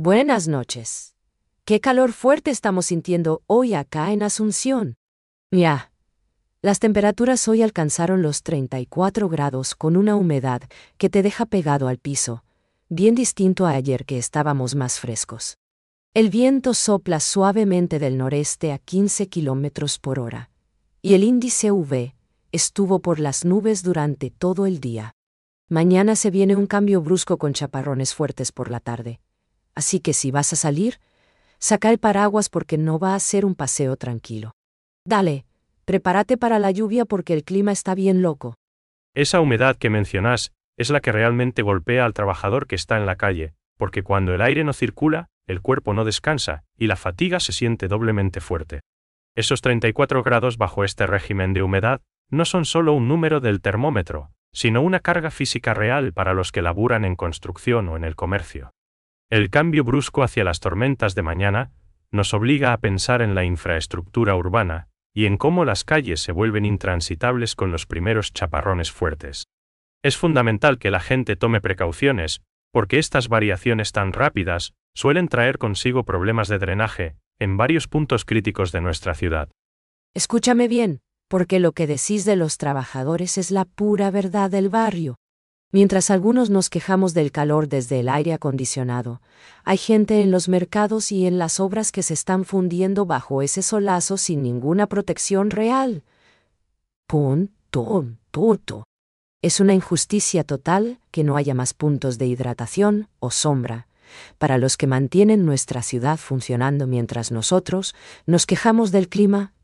Buenas noches. Qué calor fuerte estamos sintiendo hoy acá en Asunción. Ya. Las temperaturas hoy alcanzaron los 34 grados con una humedad que te deja pegado al piso, bien distinto a ayer que estábamos más frescos. El viento sopla suavemente del noreste a 15 kilómetros por hora, y el índice UV estuvo por las nubes durante todo el día. Mañana se viene un cambio brusco con chaparrones fuertes por la tarde, así que si vas a salir, saca el paraguas porque no va a ser un paseo tranquilo. Dale, prepárate para la lluvia porque el clima está bien loco. Esa humedad que mencionas es la que realmente golpea al trabajador que está en la calle, porque cuando el aire no circula, el cuerpo no descansa y la fatiga se siente doblemente fuerte. Esos 34 grados bajo este régimen de humedad no son solo un número del termómetro, sino una carga física real para los que laburan en construcción o en el comercio. El cambio brusco hacia las tormentas de mañana nos obliga a pensar en la infraestructura urbana y en cómo las calles se vuelven intransitables con los primeros chaparrones fuertes. Es fundamental que la gente tome precauciones, porque estas variaciones tan rápidas suelen traer consigo problemas de drenaje en varios puntos críticos de nuestra ciudad. Escúchame bien, porque lo que decís de los trabajadores es la pura verdad del barrio. Mientras algunos nos quejamos del calor desde el aire acondicionado, hay gente en los mercados y en las obras que se están fundiendo bajo ese solazo sin ninguna protección real. Punto. Es una injusticia total que no haya más puntos de hidratación o sombra para los que mantienen nuestra ciudad funcionando mientras nosotros nos quejamos del clima.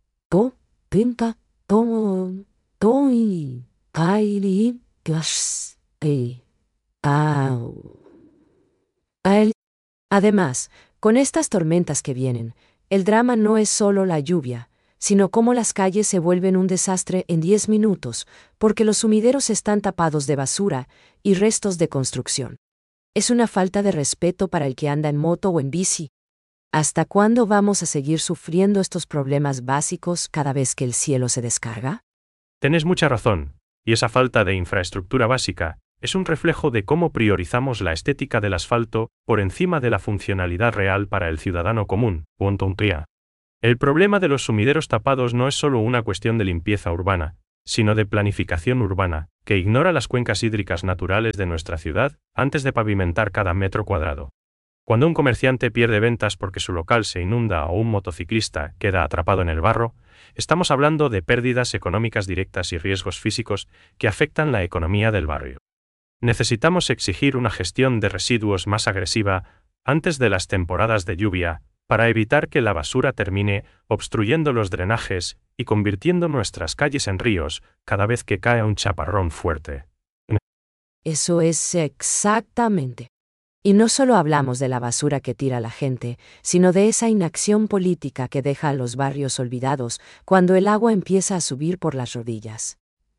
Además, con estas tormentas que vienen, el drama no es solo la lluvia, sino cómo las calles se vuelven un desastre en 10 minutos, porque los sumideros están tapados de basura y restos de construcción. Es una falta de respeto para el que anda en moto o en bici. ¿Hasta cuándo vamos a seguir sufriendo estos problemas básicos cada vez que el cielo se descarga? Tenés mucha razón, y esa falta de infraestructura básica es un reflejo de cómo priorizamos la estética del asfalto por encima de la funcionalidad real para el ciudadano común. El problema de los sumideros tapados no es solo una cuestión de limpieza urbana, sino de planificación urbana, que ignora las cuencas hídricas naturales de nuestra ciudad antes de pavimentar cada metro cuadrado. Cuando un comerciante pierde ventas porque su local se inunda o un motociclista queda atrapado en el barro, estamos hablando de pérdidas económicas directas y riesgos físicos que afectan la economía del barrio. Necesitamos exigir una gestión de residuos más agresiva antes de las temporadas de lluvia, para evitar que la basura termine obstruyendo los drenajes y convirtiendo nuestras calles en ríos cada vez que cae un chaparrón fuerte. Eso es exactamente. Y no solo hablamos de la basura que tira la gente, sino de esa inacción política que deja a los barrios olvidados cuando el agua empieza a subir por las rodillas.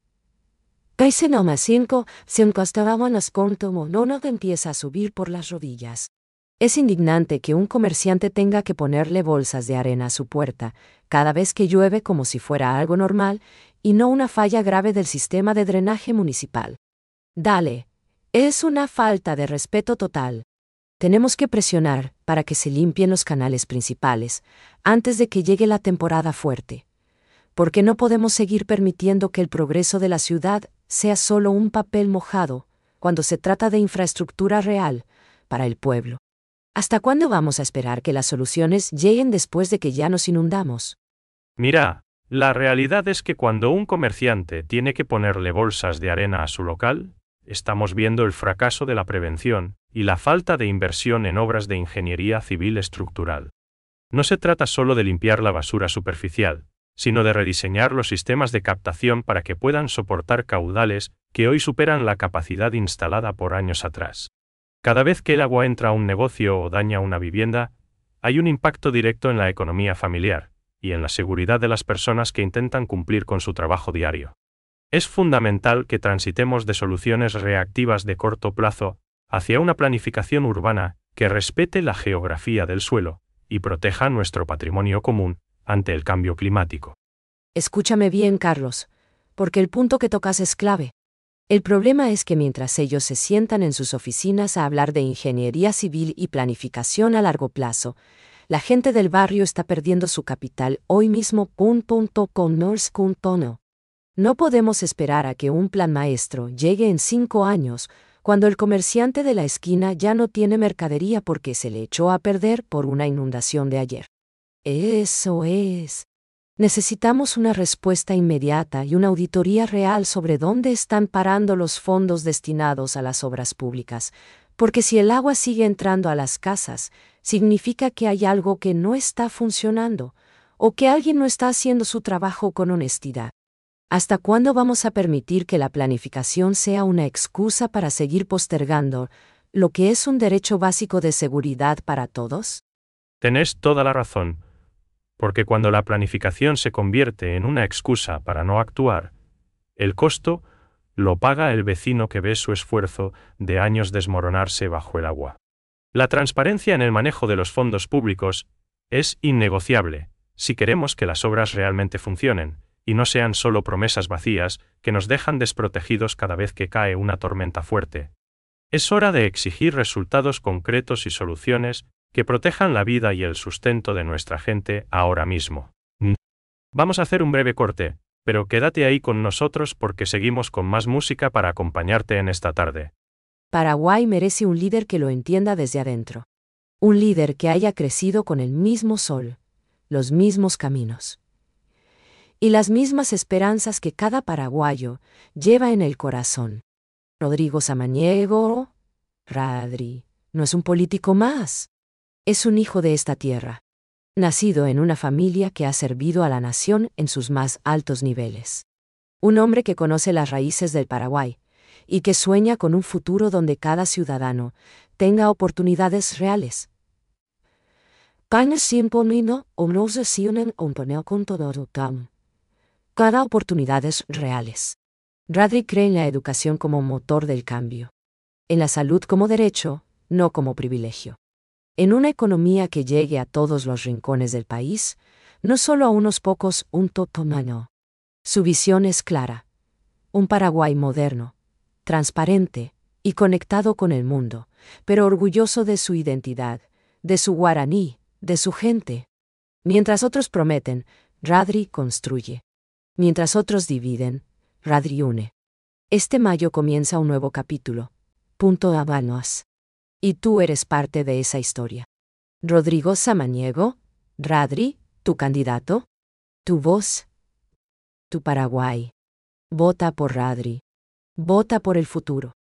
Caise nomás 5 estábamos como no empieza a subir por las rodillas. Es indignante que un comerciante tenga que ponerle bolsas de arena a su puerta cada vez que llueve como si fuera algo normal y no una falla grave del sistema de drenaje municipal. Dale, es una falta de respeto total. Tenemos que presionar para que se limpien los canales principales antes de que llegue la temporada fuerte. Porque no podemos seguir permitiendo que el progreso de la ciudad sea solo un papel mojado cuando se trata de infraestructura real para el pueblo. ¿Hasta cuándo vamos a esperar que las soluciones lleguen después de que ya nos inundamos? Mira, la realidad es que cuando un comerciante tiene que ponerle bolsas de arena a su local, estamos viendo el fracaso de la prevención y la falta de inversión en obras de ingeniería civil estructural. No se trata solo de limpiar la basura superficial, sino de rediseñar los sistemas de captación para que puedan soportar caudales que hoy superan la capacidad instalada por años atrás. Cada vez que el agua entra a un negocio o daña una vivienda, hay un impacto directo en la economía familiar y en la seguridad de las personas que intentan cumplir con su trabajo diario. Es fundamental que transitemos de soluciones reactivas de corto plazo hacia una planificación urbana que respete la geografía del suelo y proteja nuestro patrimonio común ante el cambio climático. Escúchame bien, Carlos, porque el punto que tocas es clave. El problema es que mientras ellos se sientan en sus oficinas a hablar de ingeniería civil y planificación a largo plazo, la gente del barrio está perdiendo su capital hoy mismo. No podemos esperar a que un plan maestro llegue en 5 años, cuando el comerciante de la esquina ya no tiene mercadería porque se le echó a perder por una inundación de ayer. Eso es. Necesitamos una respuesta inmediata y una auditoría real sobre dónde están parando los fondos destinados a las obras públicas, porque si el agua sigue entrando a las casas, significa que hay algo que no está funcionando, o que alguien no está haciendo su trabajo con honestidad. ¿Hasta cuándo vamos a permitir que la planificación sea una excusa para seguir postergando lo que es un derecho básico de seguridad para todos? Tenés toda la razón, porque cuando la planificación se convierte en una excusa para no actuar, el costo lo paga el vecino que ve su esfuerzo de años desmoronarse bajo el agua. La transparencia en el manejo de los fondos públicos es innegociable si queremos que las obras realmente funcionen, y no sean solo promesas vacías que nos dejan desprotegidos cada vez que cae una tormenta fuerte. Es hora de exigir resultados concretos y soluciones que protejan la vida y el sustento de nuestra gente ahora mismo. Vamos a hacer un breve corte, pero quédate ahí con nosotros porque seguimos con más música para acompañarte en esta tarde. Paraguay merece un líder que lo entienda desde adentro. Un líder que haya crecido con el mismo sol, los mismos caminos y las mismas esperanzas que cada paraguayo lleva en el corazón. Rodrigo Samaniego, Radri, no es un político más. Es un hijo de esta tierra, nacido en una familia que ha servido a la nación en sus más altos niveles. Un hombre que conoce las raíces del Paraguay y que sueña con un futuro donde cada ciudadano tenga oportunidades reales. Cada oportunidades reales. Radri cree en la educación como motor del cambio. En la salud como derecho, no como privilegio. En una economía que llegue a todos los rincones del país, no solo a unos pocos, un totomano. Su visión es clara. Un Paraguay moderno, transparente y conectado con el mundo, pero orgulloso de su identidad, de su guaraní, de su gente. Mientras otros prometen, Radri construye. Mientras otros dividen, Radri une. Este mayo comienza un nuevo capítulo. Habanos. Y tú eres parte de esa historia. Rodrigo Samaniego, Radri, tu candidato, tu voz, tu Paraguay. Vota por Radri. Vota por el futuro.